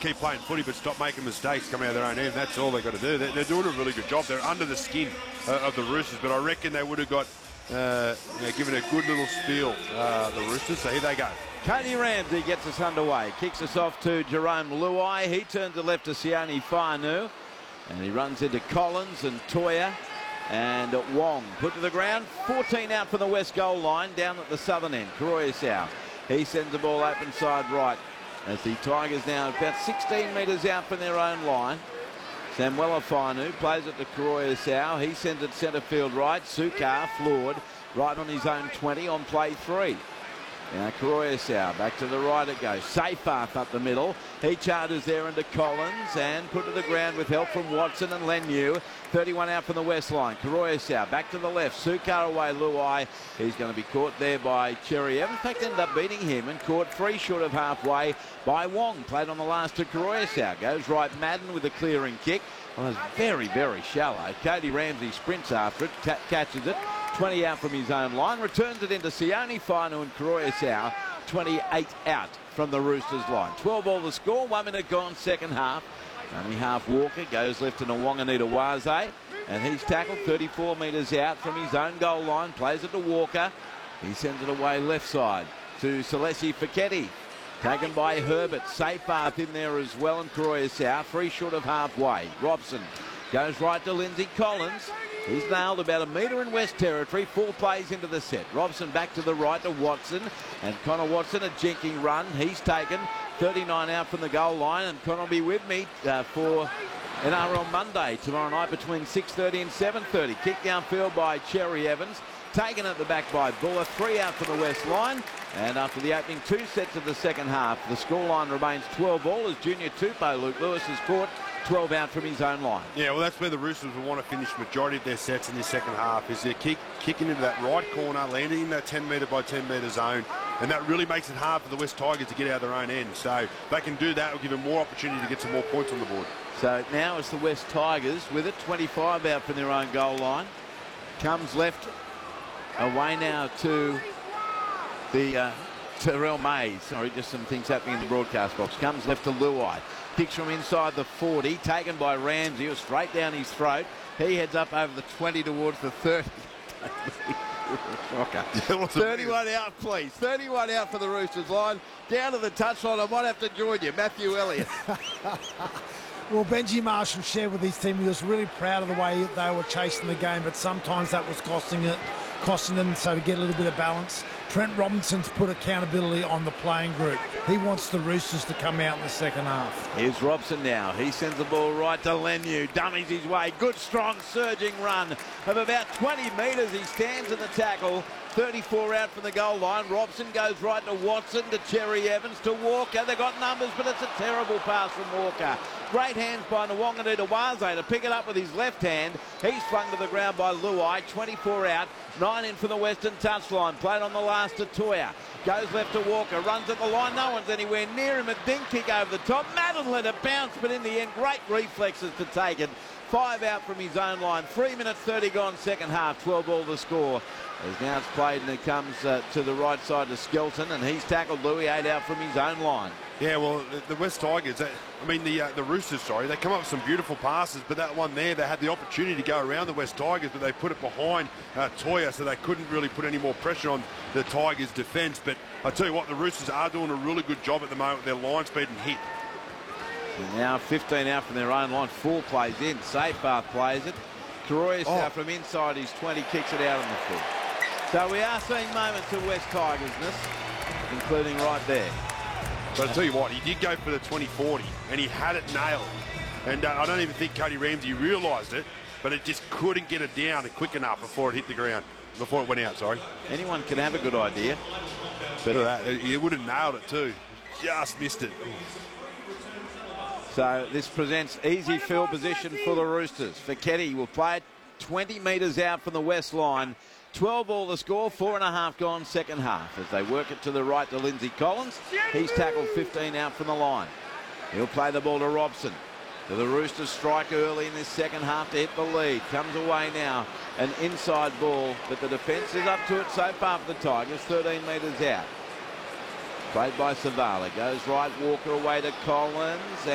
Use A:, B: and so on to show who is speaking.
A: keep playing footy, but stop making mistakes coming out of their own end. That's all they've got to do. They're doing a really good job. They're under the skin of the Roosters, but I reckon they would have got given a good little steal, the Roosters. So here they go.
B: Cody Ramsey gets us underway. Kicks us off to Jerome Luai. He turns it left to Sione Fainu. And he runs into Collins and Toya and Wong. Put to the ground. 14 out from the west goal line. Down at the southern end. Koroisau. He sends the ball open side right. As the Tigers now about 16 metres out from their own line. Samuela Fainu plays it to Koroisau. He sends it centre field right. Sukar floored right on his own 20 on play 3. Now Koroisau back to the right it goes. Seyfarth up the middle. He charges there into Collins and put to the ground with help from Watson and Leniu. 31 out from the west line. Koroisau back to the left. Sukar away Luai. He's going to be caught there by Cherry Evans. In fact, ended up beating him and caught 3 short of halfway by Wong. Played on the last to Koroisau. Goes right Madden with a clearing kick. Well, it's very, very shallow. Cody Ramsey sprints after it, catches it. 20 out from his own line, returns it into Sione Fainu and Koroisau. 28 out from the Roosters line. 12 all the score, 1 minute gone, second half. Only half Walker goes left to Nwanganita Waze, and he's tackled 34 metres out from his own goal line. Plays it to Walker. He sends it away left side to Celesi Feketi. Taken by Herbert. Seyfarth in there as well, and Koroisau 3 short of halfway. Robson goes right to Lindsay Collins. He's nailed about a metre in West Territory. 4 plays into the set. Robson back to the right to Watson. And Connor Watson a jinking run. He's taken 39 out from the goal line. And Connor will be with me for NRL Monday tomorrow night between 6:30 and 7:30. Kick downfield by Cherry Evans. Taken at the back by Buller. 3 out from the west line. And after the opening 2 sets of the second half, the scoreline remains 12 all as Junior Tupou Luke Lewis has caught 12 out from his own line.
A: Yeah, well, that's where the Roosters will want to finish majority of their sets in this second half, is they're kicking into that right corner, landing in that 10 metre by 10 metre zone, and that really makes it hard for the West Tigers to get out of their own end. So if they can do that, it'll give them more opportunity to get some more points on the board. So
B: now it's the West Tigers with it, 25 out from their own goal line. Comes left away now to the Terrell Mays. Sorry, just some things happening in the broadcast box. Comes left to Luai. Kicks from inside the 40, taken by Ramsey, was straight down his throat. He heads up over the 20 towards the 30. Shocker. 31 out, please. 31 out for the Roosters line. Down to the touchline. I might have to join you. Matthew Elliott.
C: Well, Benji Marshall shared with his team he was really proud of the way they were chasing the game, but sometimes that was costing them. So to get a little bit of balance, Trent Robinson's put accountability on the playing group. He wants the Roosters to come out in the second half.
B: Here's Robson now. He sends the ball right to Leniu. Dummies his way. Good, strong, surging run of about 20 metres. He stands in the tackle. 34 out from the goal line. Robson goes right to Watson, to Cherry Evans, to Walker. They've got numbers, but it's a terrible pass from Walker. Great hands by Nwanganita Waze to pick it up with his left hand. He's flung to the ground by Luai. 24 out. 9 in from the western touchline. Played on the last to Toya. Goes left to Walker. Runs at the line. No one's anywhere near him. A dink kick over the top. Madden let it bounce, but in the end, great reflexes to take it. 5 out from his own line. 3 minutes 30 gone second half. 12 all the score. As now it's played and it comes to the right side to Skelton, and he's tackled Louis. 8 out from his own line. Yeah, well, the West Tigers, the Roosters, sorry, they come up with some beautiful passes, but that one there, they had the opportunity to go around the West Tigers, but they put it behind Toya, so they couldn't really put any more pressure on the Tigers' defence. But I tell you what, the Roosters are doing a really good job at the moment with their line speed and hit. So now 15 out from their own line. 4 plays in. Seyfarth plays it. Koroisau from inside his 20 kicks it out on the foot. So we are seeing moments of West Tigers-ness, including right there.
A: But I'll tell you what, he did go for the 20-40, and he had it nailed. And I don't even think Cody Ramsey realised it, but it just couldn't get it down quick enough before it hit the ground, before it went out, sorry.
B: Anyone can have a good idea.
A: Better that. He would have nailed it too. Just missed it.
B: So this presents easy field position for the Roosters. Feketi will play it 20 metres out from the west line. 12 all the score, 4.5 gone second half as they work it to the right to Lindsay Collins. He's tackled 15 out from the line. He'll play the ball to Robson. To the Roosters strike early in this second half to hit the lead. Comes away now, an inside ball, but the defence is up to it so far for the Tigers, 13 metres out. Played by Savala, goes right, Walker away to Collins.